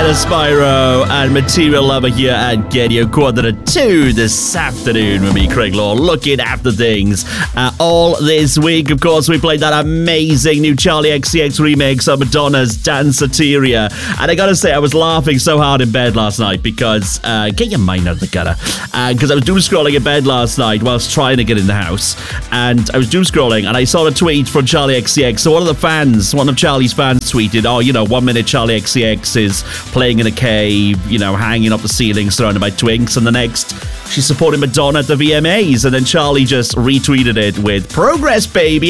Ella Spyro and Material Lover here at Get Your Quarter to 2 this afternoon with me, Craig Law, looking after things. All this week, of course, we played that amazing new Charlie XCX remix of Madonna's Danceteria. And I gotta say, I was laughing so hard in bed last night because, get your mind out of the gutter, because I was doom scrolling in bed last night whilst trying to get in the house. And I was doom scrolling and I saw a tweet from Charlie XCX. So one of Charlie's fans tweeted, 1 minute Charlie XCX is playing in a cave, hanging up the ceiling surrounded by twinks, and the next she's supporting Madonna at the VMAs, and then Charlie just retweeted it with "Progress, baby."